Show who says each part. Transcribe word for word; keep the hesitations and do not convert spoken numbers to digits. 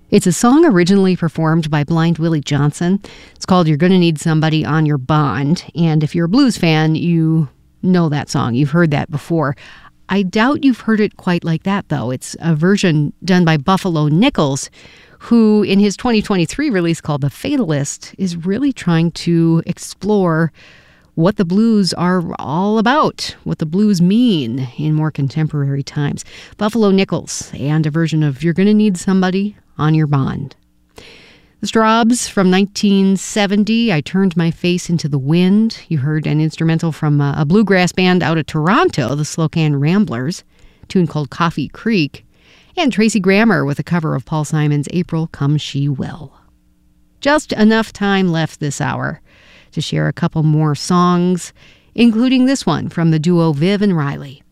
Speaker 1: It's a song originally performed by Blind Willie Johnson. It's called You're Gonna Need Somebody on Your Bond. And if you're a blues fan, you know that song. You've heard that before. I doubt you've heard it quite like that, though. It's a version done by Buffalo Nichols, who in his twenty twenty-three release called The Fatalist is really trying to explore what the blues are all about, what the blues mean in more contemporary times. Buffalo Nichols and a version of You're Gonna Need Somebody on Your Bond. The Strawbs from nineteen seventy, I Turned My Face into the Wind. You heard an instrumental from a, a bluegrass band out of Toronto, the Slocan Ramblers, a tune called Coffee Creek. And Tracy Grammer with a cover of Paul Simon's April Come She Will. Just enough time left this hour to share a couple more songs, including this one from the duo Viv and Riley.